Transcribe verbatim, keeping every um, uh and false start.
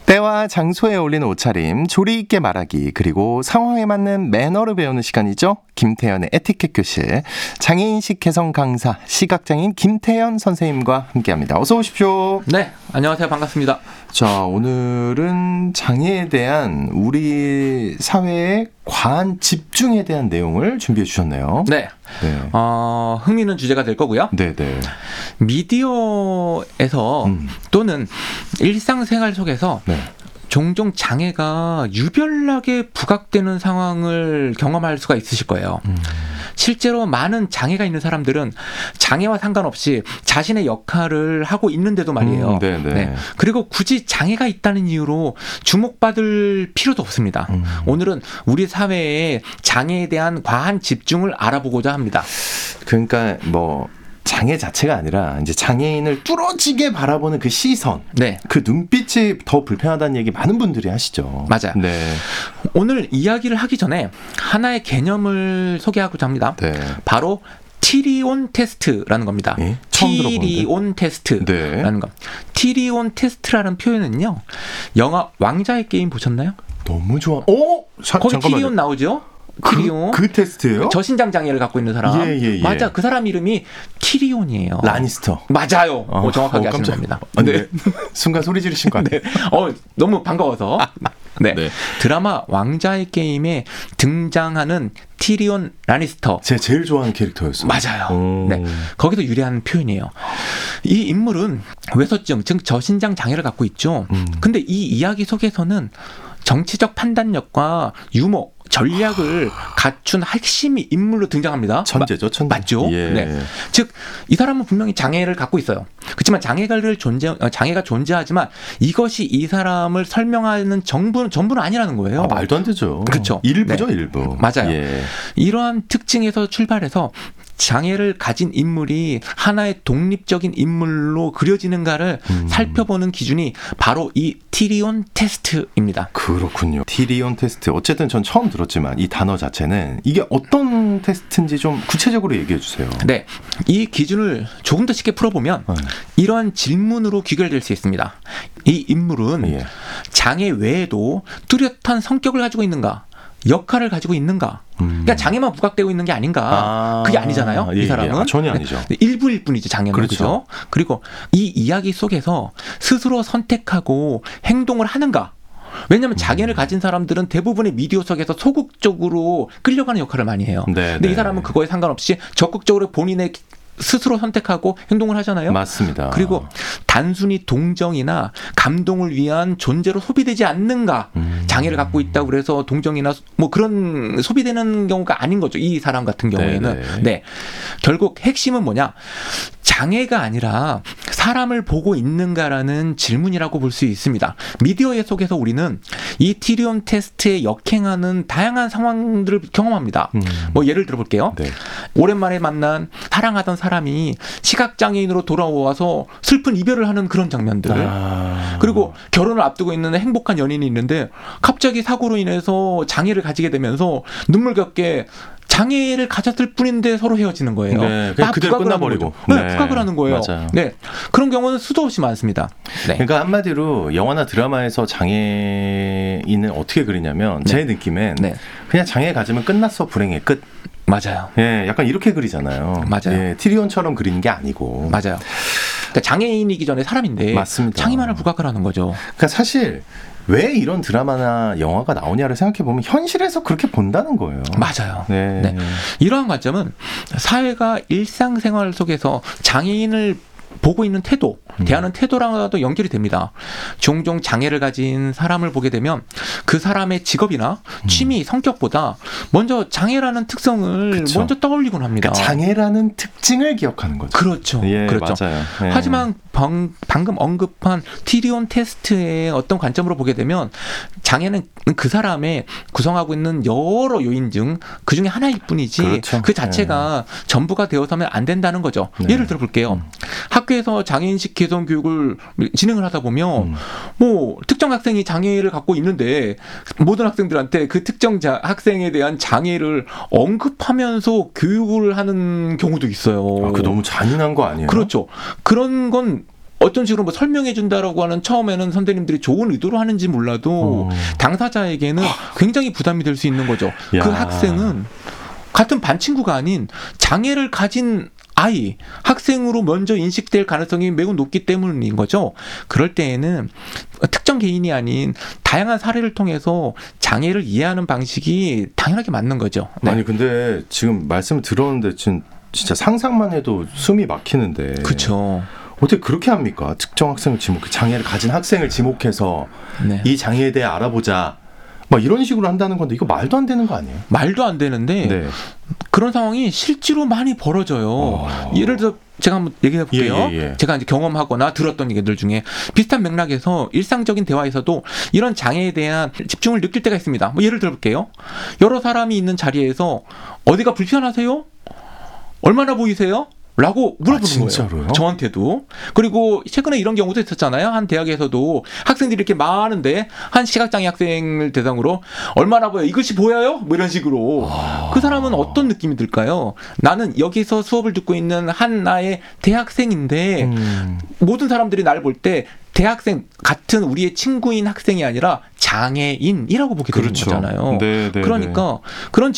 때와 장소에 어울리는 옷차림, 조리 있게 말하기, 그리고 상황에 맞는 매너를 배우는 시간이죠. 김태현의 에티켓 교실, 장애인식 개성 강사, 시각장애인 김태현 선생님과 함께합니다. 어서 오십시오. 네, 안녕하세요. 반갑습니다. 자, 오늘은 장애에 대한 우리 사회의 과한 집중에 대한 내용을 준비해 주셨네요. 네, 네. 어, 흥미있는 주제가 될 거고요. 네네. 미디어에서 음. 또는 일상생활 속에서 네. 종종 장애가 유별나게 부각되는 상황을 경험할 수가 있으실 거예요. 음. 실제로 많은 장애가 있는 사람들은 장애와 상관없이 자신의 역할을 하고 있는데도 말이에요. 음, 네네. 네. 그리고 굳이 장애가 있다는 이유로 주목받을 필요도 없습니다. 음. 오늘은 우리 사회의 장애에 대한 과한 집중을 알아보고자 합니다. 그러니까 뭐 장애 자체가 아니라 이제 장애인을 뚫어지게 바라보는 그 시선, 네. 그 눈빛이 더 불편하다는 얘기 많은 분들이 하시죠. 맞아요. 네. 오늘 이야기를 하기 전에 하나의 개념을 소개하고자 합니다. 네. 바로 티리온 테스트라는 겁니다. 예? 처음 들어보는데. 티리온 테스트라는 네. 거. 티리온 테스트라는 표현은요. 영화 왕자의 게임 보셨나요? 너무 좋아. 어? 자, 거기 잠깐만요. 티리온 나오죠? 티리온. 그, 그 테스트예요? 저신장 장애를 갖고 있는 사람. 예, 예, 예. 맞아. 그 사람 이름이 티리온이에요. 라니스터. 맞아요. 어, 어, 정확하게 어, 아시는 깜짝- 겁니다. 아, 네. 순간 소리 지르신 거 아니에요? 네. 어, 너무 반가워서. 네. 네. 드라마 왕자의 게임에 등장하는 티리온 라니스터. 제가 제일 좋아하는 캐릭터였어요. 맞아요. 오. 네. 거기서 유래한 표현이에요. 이 인물은 외소증, 즉 저신장 장애를 갖고 있죠. 음. 근데 이 이야기 속에서는 정치적 판단력과 유머, 전략을 갖춘 핵심이 인물로 등장합니다. 천재죠, 천재. 맞죠? 예. 네. 즉, 이 사람은 분명히 장애를 갖고 있어요. 그렇지만 장애가를 존재, 어, 장애가 존재하지만 이것이 이 사람을 설명하는 정부는, 전부는 아니라는 거예요. 아, 말도 안 되죠. 그렇죠. 일부죠, 네. 일부. 맞아요. 예. 이러한 특징에서 출발해서 장애를 가진 인물이 하나의 독립적인 인물로 그려지는가를 음. 살펴보는 기준이 바로 이 티리온 테스트입니다. 그렇군요. 티리온 테스트. 어쨌든 전 처음 들었지만 이 단어 자체는 이게 어떤 테스트인지 좀 구체적으로 얘기해 주세요. 네, 이 기준을 조금 더 쉽게 풀어보면 네. 이러한 질문으로 귀결될 수 있습니다. 이 인물은 예. 장애 외에도 뚜렷한 성격을 가지고 있는가? 역할을 가지고 있는가? 음. 그러니까 장애만 부각되고 있는 게 아닌가? 아. 그게 아니잖아요. 예, 이 사람은 예. 아, 전혀 아니죠. 네, 일부일 뿐이죠. 장애는. 그렇죠. 그렇죠. 그리고 이 이야기 속에서 스스로 선택하고 행동을 하는가? 왜냐하면 장애를 가진 사람들은 대부분의 미디어 속에서 소극적으로 끌려가는 역할을 많이 해요. 네, 근데 네. 이 사람은 그거에 상관없이 적극적으로 본인의 스스로 선택하고 행동을 하잖아요. 맞습니다. 그리고 단순히 동정이나 감동을 위한 존재로 소비되지 않는가. 음. 장애를 갖고 있다고 그래서 동정이나 뭐 그런 소비되는 경우가 아닌 거죠. 이 사람 같은 경우에는. 네네. 네. 결국 핵심은 뭐냐? 장애가 아니라 사람을 보고 있는가라는 질문이라고 볼 수 있습니다. 미디어 속에서 우리는 이 티리온 테스트에 역행하는 다양한 상황들을 경험합니다. 음. 뭐 예를 들어 볼게요. 네. 오랜만에 만난 사랑하던 사람이 시각장애인으로 돌아와서 슬픈 이별을 하는 그런 장면들. 아. 그리고 결혼을 앞두고 있는 행복한 연인이 있는데 갑자기 사고로 인해서 장애를 가지게 되면서 눈물겹게 장애를 가졌을 뿐인데 서로 헤어지는 거예요. 네, 그냥 그대로 부각을 하는 끝나버리고. 거죠. 네, 네, 부각을 하는 거예요. 맞아요. 네, 그런 경우는 수도 없이 많습니다. 네. 그러니까 한마디로 영화나 드라마에서 장애인을 어떻게 그리냐면 네. 제 느낌엔 네. 그냥 장애 가지면 끝났어, 불행해, 끝. 맞아요. 예, 약간 이렇게 그리잖아요. 맞아요. 예, 티리온처럼 그리는 게 아니고. 맞아요. 그러니까 장애인이기 전에 사람인데 맞습니다. 장애만을 부각을 하는 거죠. 그러니까 사실 왜 이런 드라마나 영화가 나오냐를 생각해 보면 현실에서 그렇게 본다는 거예요. 맞아요. 네. 네. 이러한 관점은 사회가 일상생활 속에서 장애인을 보고 있는 태도, 대하는 태도랑도 연결이 됩니다. 종종 장애를 가진 사람을 보게 되면 그 사람의 직업이나 취미, 성격보다 먼저 장애라는 특성을 그쵸. 먼저 떠올리곤 합니다. 그러니까 장애라는 특징을 기억하는 거죠. 그렇죠. 예, 그렇죠. 맞아요. 예. 하지만 방, 방금 언급한 티리온 테스트의 어떤 관점으로 보게 되면 장애는 그 사람의 구성하고 있는 여러 요인 중 그 중에 하나일 뿐이지 그렇죠. 그 자체가 네. 전부가 되어서는 안 된다는 거죠. 네. 예를 들어 볼게요. 음. 학교에서 장애인식 개선 교육을 진행을 하다 보면 음. 뭐 특정 학생이 장애를 갖고 있는데 모든 학생들한테 그 특정 자, 학생에 대한 장애를 언급하면서 교육을 하는 경우도 있어요. 아, 그 너무 잔인한 거 아니에요? 그렇죠. 그런 건 어떤 식으로 뭐 설명해 준다라고 하는 처음에는 선생님들이 좋은 의도로 하는지 몰라도 어. 당사자에게는 굉장히 부담이 될 수 있는 거죠. 야. 그 학생은 같은 반 친구가 아닌 장애를 가진 아이, 학생으로 먼저 인식될 가능성이 매우 높기 때문인 거죠. 그럴 때에는 특정 개인이 아닌 다양한 사례를 통해서 장애를 이해하는 방식이 당연하게 맞는 거죠. 네. 아니 근데 지금 말씀 들었는데 지금 진짜 상상만 해도 숨이 막히는데. 그렇죠. 어떻게 그렇게 합니까? 특정 학생을 지목, 장애를 가진 학생을 지목해서 네. 이 장애에 대해 알아보자. 막 이런 식으로 한다는 건데 이거 말도 안 되는 거 아니에요? 말도 안 되는데 네. 그런 상황이 실제로 많이 벌어져요. 어. 예를 들어 제가 한번 얘기해 볼게요. 예, 예, 예. 제가 이제 경험하거나 들었던 얘기들 중에 비슷한 맥락에서 일상적인 대화에서도 이런 장애에 대한 집중을 느낄 때가 있습니다. 뭐 예를 들어 볼게요. 여러 사람이 있는 자리에서 어디가 불편하세요? 얼마나 보이세요? 라고 물어보는 아, 진짜로요? 거예요. 저한테도. 그리고 최근에 이런 경우도 있었잖아요. 한 대학에서도 학생들이 이렇게 많은데 한 시각장애 학생을 대상으로 얼마나 보여요? 이것이 보여요? 뭐 이런 식으로. 아. 그 사람은 어떤 느낌이 들까요? 나는 여기서 수업을 듣고 있는 한 나의 대학생인데 음. 모든 사람들이 나를 볼 때 대학생 같은 우리의 친구인 학생이 아니라 장애인이라고 보게 되는 그렇죠. 거잖아요. 네, 네, 그러니까 그런